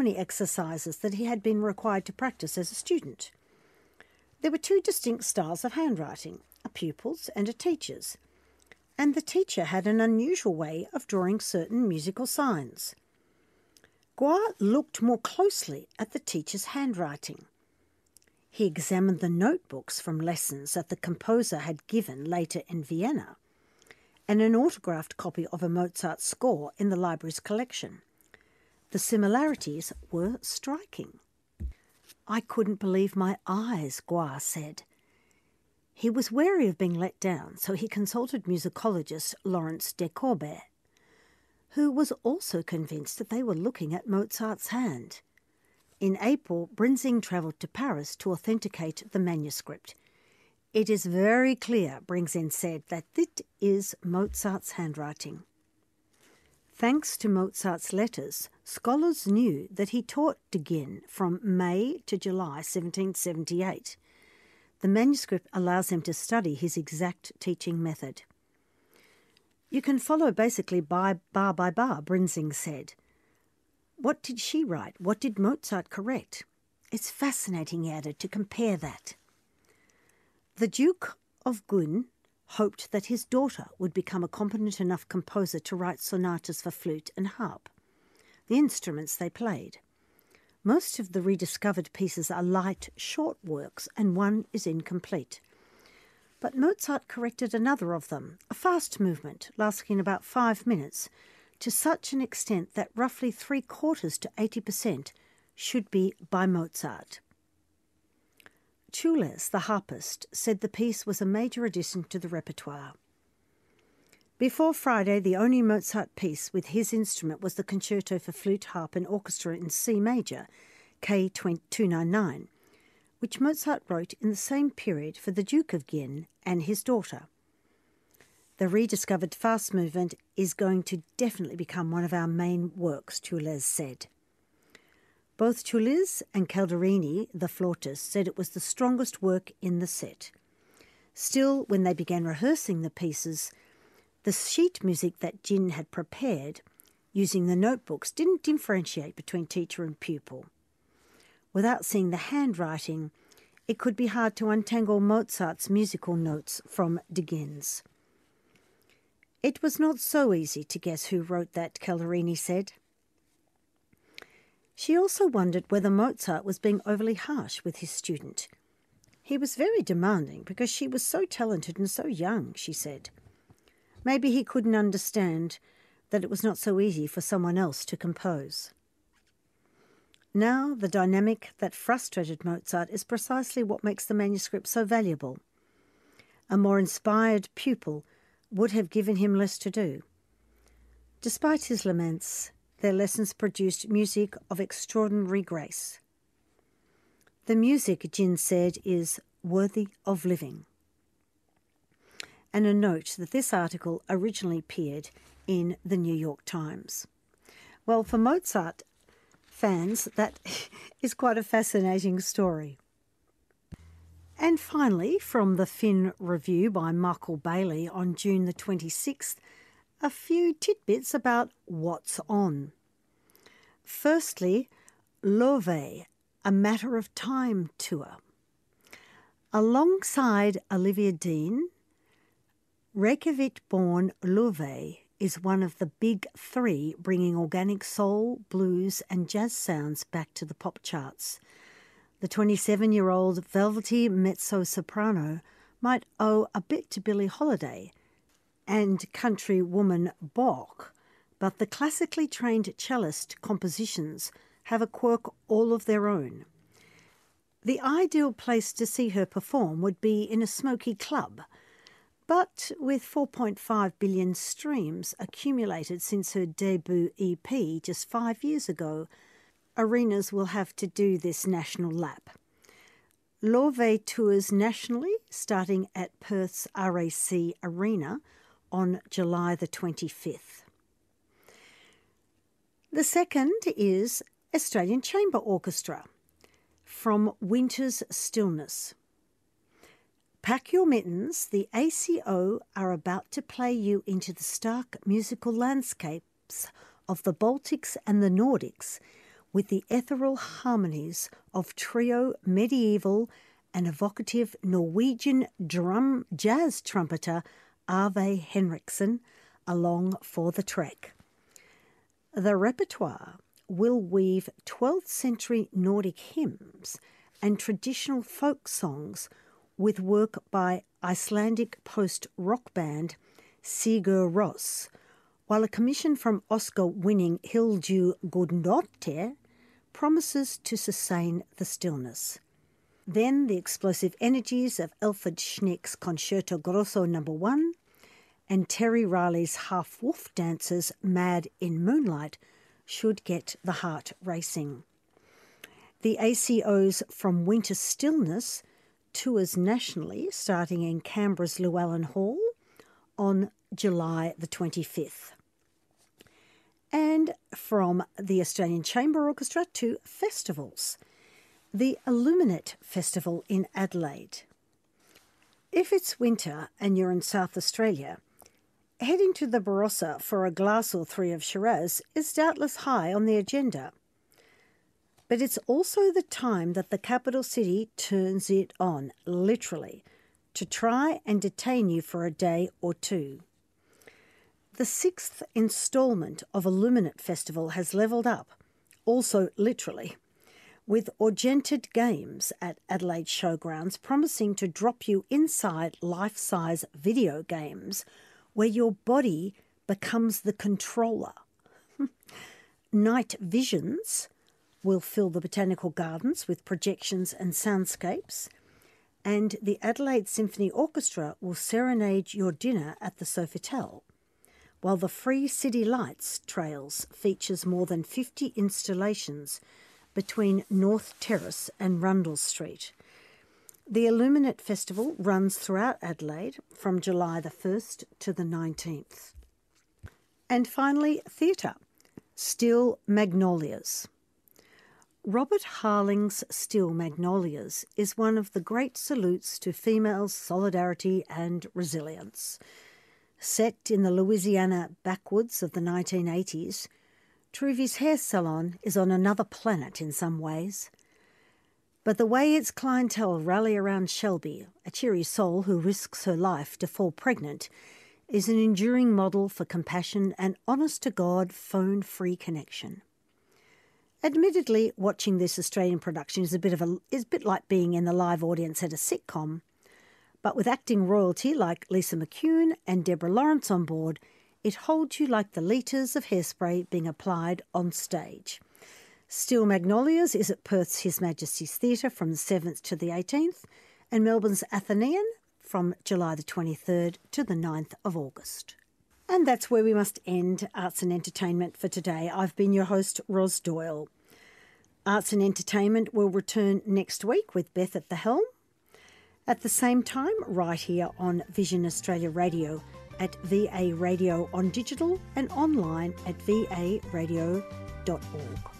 many exercises that he had been required to practice as a student. There were two distinct styles of handwriting, a pupil's and a teacher's, and the teacher had an unusual way of drawing certain musical signs. Gua looked more closely at the teacher's handwriting. He examined the notebooks from lessons that the composer had given later in Vienna, and an autographed copy of a Mozart score in the library's collection. The similarities were striking. "I couldn't believe my eyes," Gua said. He was wary of being let down, so he consulted musicologist Lawrence de Corbet, who was also convinced that they were looking at Mozart's hand. In April, Brinzing travelled to Paris to authenticate the manuscript. "It is very clear," Brinzing said, "that it is Mozart's handwriting." Thanks to Mozart's letters, scholars knew that he taught Degin from May to July 1778. The manuscript allows him to study his exact teaching method. "You can follow basically bar by bar," Brinzing said. "What did she write? What did Mozart correct? It's fascinating," he added, "to compare that." The Duke of Guin hoped that his daughter would become a competent enough composer to write sonatas for flute and harp, the instruments they played. Most of the rediscovered pieces are light, short works, and one is incomplete. But Mozart corrected another of them, a fast movement lasting about 5 minutes, to such an extent that roughly 3/4 to 80% should be by Mozart. Thoules, the harpist, said the piece was a major addition to the repertoire. Before Friday, the only Mozart piece with his instrument was the Concerto for Flute, Harp and Orchestra in C major, K299, which Mozart wrote in the same period for the Duke of Guin and his daughter. The rediscovered fast movement is going to definitely become one of our main works, Thoules said. Both Thoules and Calderini, the flautist, said it was the strongest work in the set. Still, when they began rehearsing the pieces, the sheet music that Gin had prepared, using the notebooks, didn't differentiate between teacher and pupil. Without seeing the handwriting, it could be hard to untangle Mozart's musical notes from Degin's. It was not so easy to guess who wrote that, Calderini said. She also wondered whether Mozart was being overly harsh with his student. He was very demanding because she was so talented and so young, she said. Maybe he couldn't understand that it was not so easy for someone else to compose. Now, the dynamic that frustrated Mozart is precisely what makes the manuscript so valuable. A more inspired pupil would have given him less to do. Despite his laments, their lessons produced music of extraordinary grace. The music, Gin said, is worthy of living. And a note that this article originally appeared in the New York Times. Well, for Mozart fans, that is quite a fascinating story. And finally, from the Finn Review by Michael Bailey on June the 26th, a few tidbits about what's on. Firstly, Loewe, A Matter of Time tour. Alongside Olivia Dean, Reykjavik-born Loewe is one of the big three bringing organic soul, blues and jazz sounds back to the pop charts. The 27-year-old velvety mezzo-soprano might owe a bit to Billie Holiday and country woman Bach, but the classically trained cellist compositions have a quirk all of their own. The ideal place to see her perform would be in a smoky club, but with 4.5 billion streams accumulated since her debut EP just 5 years ago, arenas will have to do this national lap. Loewe tours nationally, starting at Perth's RAC Arena on July the 25th. The second is Australian Chamber Orchestra, From Winter's Stillness. Pack your mittens, the ACO are about to play you into the stark musical landscapes of the Baltics and the Nordics with the ethereal harmonies of trio medieval and evocative Norwegian drum jazz trumpeter Ave Henriksen along for the trek. The repertoire will weave 12th century Nordic hymns and traditional folk songs with work by Icelandic post-rock band Sigur Rós, while a commission from Oscar-winning Hildur Guðnadóttir promises to sustain the stillness. Then the explosive energies of Elfrid Schneck's Concerto Grosso No. 1 and Terry Riley's half-wolf dancers Mad in Moonlight should get the heart racing. The ACO's From Winter Stillness tours nationally, starting in Canberra's Llewellyn Hall on July the 25th. And from the Australian Chamber Orchestra to festivals. The Illuminate Festival in Adelaide. If it's winter and you're in South Australia, heading to the Barossa for a glass or three of Shiraz is doubtless high on the agenda. But it's also the time that the capital city turns it on, literally, to try and detain you for a day or two. The 6th instalment of Illuminate Festival has levelled up, also literally, with Argented Games at Adelaide Showgrounds promising to drop you inside life-size video games where your body becomes the controller. Night Visions will fill the Botanical Gardens with projections and soundscapes, and the Adelaide Symphony Orchestra will serenade your dinner at the Sofitel, while the Free City Lights Trails features more than 50 installations between North Terrace and Rundle Street. The Illuminate Festival runs throughout Adelaide from July the 1st to the 19th. And finally, theatre. Steel Magnolias. Robert Harling's Steel Magnolias is one of the great salutes to female solidarity and resilience. Set in the Louisiana backwoods of the 1980s, Truvy's hair salon is on another planet in some ways. But the way its clientele rally around Shelby, a cheery soul who risks her life to fall pregnant, is an enduring model for compassion and honest-to-God phone-free connection. Admittedly, watching this Australian production is a bit like being in the live audience at a sitcom, but with acting royalty like Lisa McCune and Deborah Lawrence on board, it holds you like the litres of hairspray being applied on stage. Steel Magnolias is at Perth's His Majesty's Theatre from the 7th to the 18th and Melbourne's Athenaeum from July the 23rd to the 9th of August. And that's where we must end Arts and Entertainment for today. I've been your host, Ros Doyle. Arts and Entertainment will return next week with Beth at the helm. At the same time, right here on Vision Australia Radio at VA Radio on digital and online at varadio.org.